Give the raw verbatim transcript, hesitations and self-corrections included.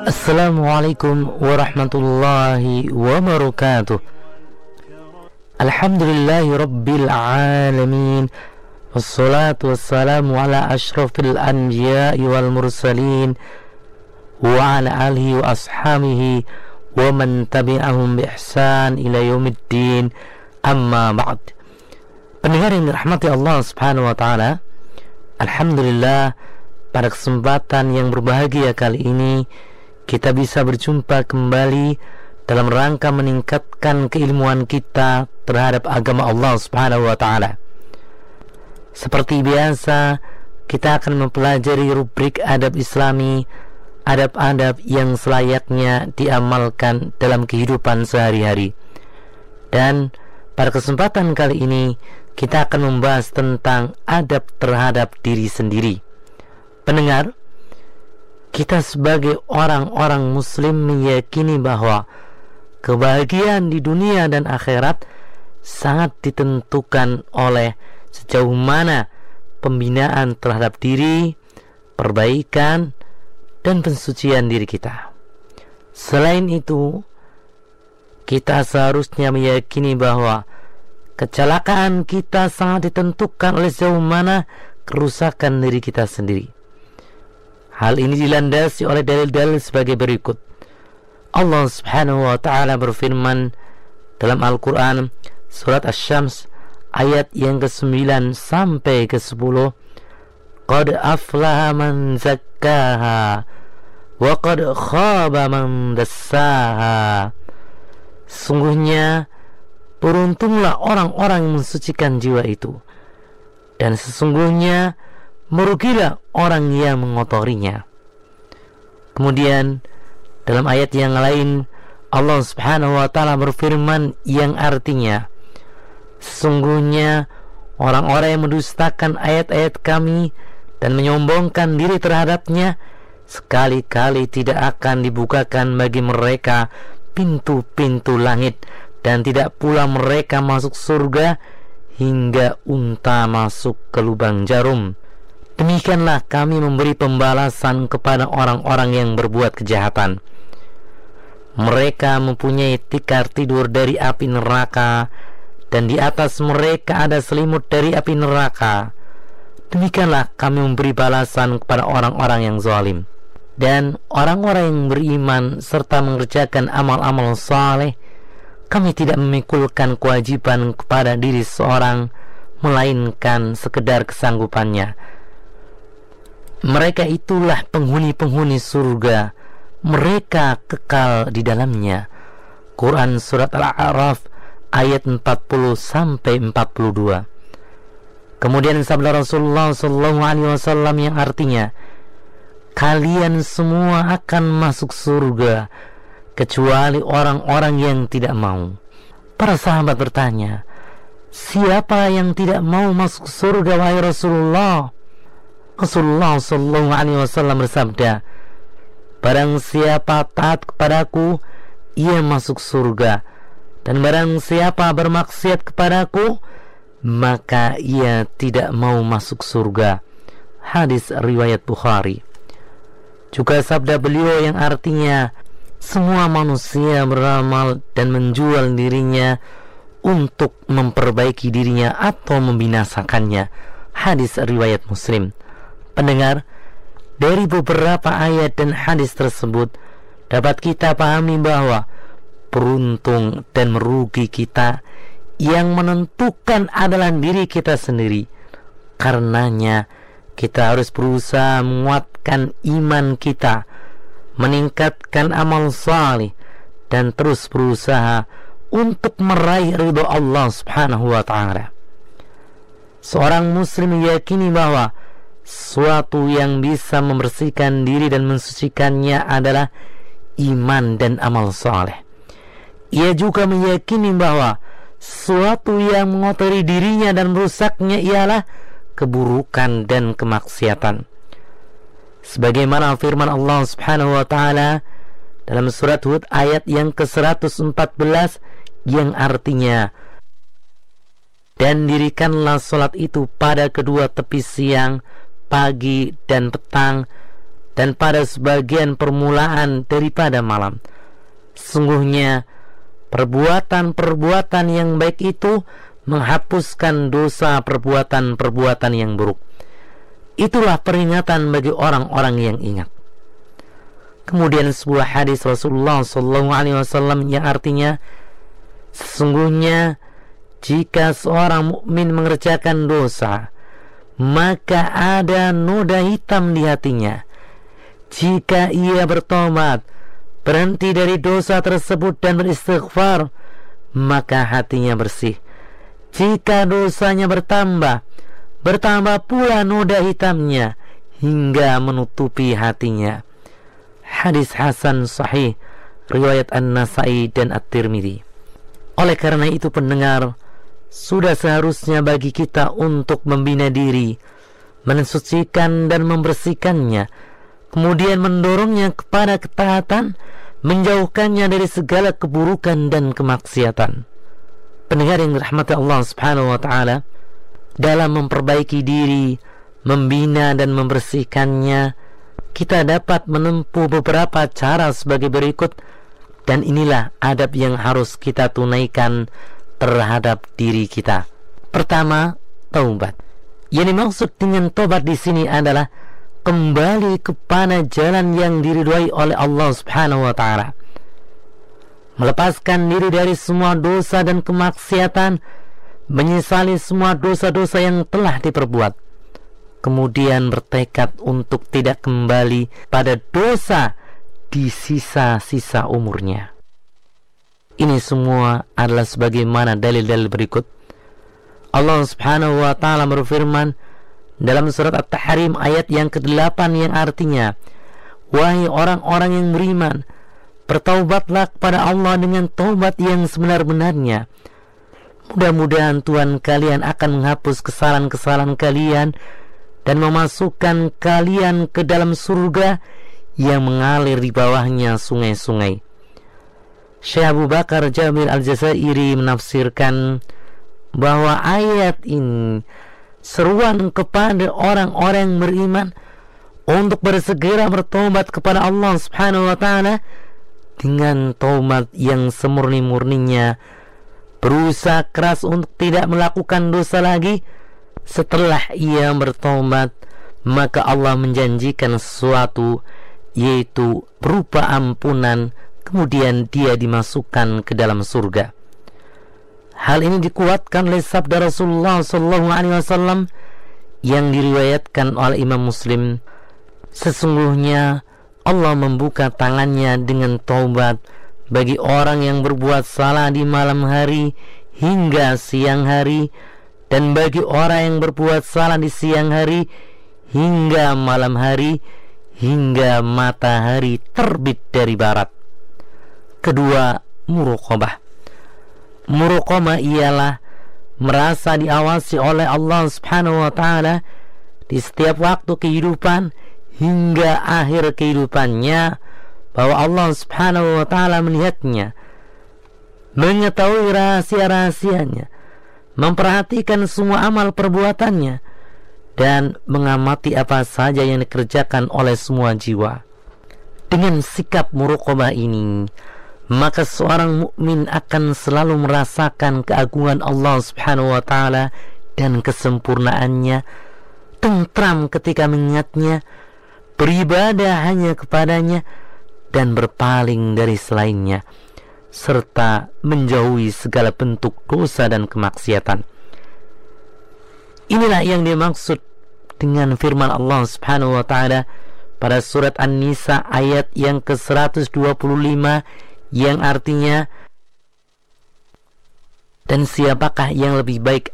Assalamualaikum warahmatullahi wabarakatuh. Alhamdulillahi rabbil alamin. Wassalatu wassalamu ala ashrafil anbiya'i wal mursalin wa ala alihi wa ashabihi wa man tabi'ahum bi ihsan ila yaumiddin. Amma ba'd. Pendengar yang dirahmati Allah Subhanahu wa taala, alhamdulillah pada kesempatan yang berbahagia kali ini kita bisa berjumpa kembali dalam rangka meningkatkan keilmuan kita terhadap agama Allah Subhanahu wa taala. Seperti biasa, kita akan mempelajari rubrik adab Islami, adab-adab yang selayaknya diamalkan dalam kehidupan sehari-hari. Dan pada kesempatan kali ini kita akan membahas tentang adab terhadap diri sendiri. Pendengar, kita sebagai orang-orang muslim meyakini bahwa kebahagiaan di dunia dan akhirat sangat ditentukan oleh sejauh mana pembinaan terhadap diri, perbaikan, dan pensucian diri kita. Selain itu, kita seharusnya meyakini bahwa kecelakaan kita sangat ditentukan oleh sejauh mana kerusakan diri kita sendiri. Hal ini dilandasi oleh dalil-dalil sebagai berikut. Allah Subhanahu wa taala berfirman dalam Al-Qur'an surat Asy-Syams ayat yang kesembilan sampai kesepuluh, qad aflaha man zakkaha wa qad khaba man dassaha. Sesungguhnya beruntunglah orang-orang yang mensucikan jiwa itu, dan sesungguhnya merugilah orang yang mengotorinya. Kemudian dalam ayat yang lain Allah Subhanahu wa taala berfirman yang artinya, sesungguhnya orang-orang yang mendustakan ayat-ayat kami dan menyombongkan diri terhadapnya, sekali-kali tidak akan dibukakan bagi mereka pintu-pintu langit, dan tidak pula mereka masuk surga hingga unta masuk ke lubang jarum. Demikianlah kami memberi pembalasan kepada orang-orang yang berbuat kejahatan. Mereka mempunyai tikar tidur dari api neraka, dan di atas mereka ada selimut dari api neraka. Demikianlah kami memberi balasan kepada orang-orang yang zalim. Dan orang-orang yang beriman serta mengerjakan amal-amal saleh, kami tidak memikulkan kewajiban kepada diri seorang, melainkan sekedar kesanggupannya. Mereka itulah penghuni-penghuni surga, mereka kekal di dalamnya. Quran surat Al-A'raf ayat empat puluh sampai empat puluh dua. Kemudian sabda Rasulullah sallallahu alaihi wasallam yang artinya, kalian semua akan masuk surga kecuali orang-orang yang tidak mau. Para sahabat bertanya, siapa yang tidak mau masuk surga wahai Rasulullah? Rasulullah sallallahu alaihi wasallam bersabda, barang siapa taat kepadaku, ia masuk surga, dan barang siapa bermaksiat kepadaku, maka ia tidak mau masuk surga. Hadis riwayat Bukhari. Juga sabda beliau yang artinya, semua manusia beramal dan menjual dirinya untuk memperbaiki dirinya atau membinasakannya. Hadis riwayat Muslim. Pendengar, dari beberapa ayat dan hadis tersebut dapat kita pahami bahwa beruntung dan merugi kita yang menentukan adalah diri kita sendiri. Karenanya kita harus berusaha menguatkan iman kita, meningkatkan amal saleh, dan terus berusaha untuk meraih ridho Allah Subhanahu wa taala. Seorang muslim meyakini bahwa suatu yang bisa membersihkan diri dan mensucikannya adalah iman dan amal saleh. Ia juga meyakini bahwa suatu yang mengotori dirinya dan merusaknya ialah keburukan dan kemaksiatan. Sebagaimana firman Allah Subhanahu wa taala dalam surat Hud ayat yang ke seratus empat belas yang artinya, dan dirikanlah salat itu pada kedua tepi siang, pagi dan petang, dan pada sebagian permulaan daripada malam. Sungguhnya perbuatan-perbuatan yang baik itu menghapuskan dosa perbuatan-perbuatan yang buruk. Itulah peringatan bagi orang-orang yang ingat. Kemudian sebuah hadis Rasulullah shallallahu alaihi wasallam yang artinya, sesungguhnya jika seorang mukmin mengerjakan dosa, maka ada noda hitam di hatinya. Jika ia bertobat, berhenti dari dosa tersebut dan beristighfar, maka hatinya bersih. Jika dosanya bertambah, bertambah pula noda hitamnya hingga menutupi hatinya. Hadis hasan sahih riwayat An-Nasai dan At-Tirmidzi. Oleh karena itu pendengar, sudah seharusnya bagi kita untuk membina diri, mensucikan dan membersihkannya, kemudian mendorongnya kepada ketaatan, menjauhkannya dari segala keburukan dan kemaksiatan. Pendengar yang dirahmati Allah Subhanahu wa taala, dalam memperbaiki diri, membina dan membersihkannya, kita dapat menempuh beberapa cara sebagai berikut, dan inilah adab yang harus kita tunaikan terhadap diri kita. Pertama, taubat. Yang dimaksud dengan taubat di sini adalah kembali kepada jalan yang diridhai oleh Allah Subhanahu wa taala. Melepaskan diri dari semua dosa dan kemaksiatan, menyesali semua dosa-dosa yang telah diperbuat, kemudian bertekad untuk tidak kembali pada dosa di sisa-sisa umurnya. Ini semua adalah sebagaimana dalil-dalil berikut. Allah Subhanahu wa taala berfirman dalam surat At-Tahrim ayat yang kedelapan yang artinya, wahai orang-orang yang beriman, bertaubatlah kepada Allah dengan taubat yang sebenar-benarnya. Mudah-mudahan Tuhan kalian akan menghapus kesalahan-kesalahan kalian dan memasukkan kalian ke dalam surga yang mengalir di bawahnya sungai-sungai. Syekh Abu Bakar Jamil Al-Jazairi menafsirkan bahwa ayat ini seruan kepada orang-orang yang beriman untuk bersegera bertobat kepada Allah Subhanahu wa taala dengan taubat yang semurni-murninya, berusaha keras untuk tidak melakukan dosa lagi. Setelah ia bertobat, maka Allah menjanjikan sesuatu, yaitu berupa ampunan, kemudian dia dimasukkan ke dalam surga. Hal ini dikuatkan oleh sabda Rasulullah sallallahu alaihi wasallam yang diriwayatkan oleh Imam Muslim. Sesungguhnya Allah membuka tangannya dengan taubat bagi orang yang berbuat salah di malam hari hingga siang hari, dan bagi orang yang berbuat salah di siang hari hingga malam hari, hingga matahari terbit dari barat. Kedua, muraqabah. Muraqabah ialah merasa diawasi oleh Allah Subhanahu wa taala di setiap waktu kehidupan hingga akhir kehidupannya, bahwa Allah Subhanahu wa taala melihatnya, mengetahui rahasia-rahasianya, memperhatikan semua amal perbuatannya, dan mengamati apa saja yang dikerjakan oleh semua jiwa. Dengan sikap muraqabah ini, maka seorang mukmin akan selalu merasakan keagungan Allah Subhanahu wa taala dan kesempurnaannya, tentram ketika mengingatnya, beribadah hanya kepadanya dan berpaling dari selainnya, serta menjauhi segala bentuk dosa dan kemaksiatan. Inilah yang dimaksud dengan firman Allah Subhanahu wa taala pada surat An-Nisa ayat yang ke seratus dua puluh lima yang artinya, dan siapakah yang lebih baik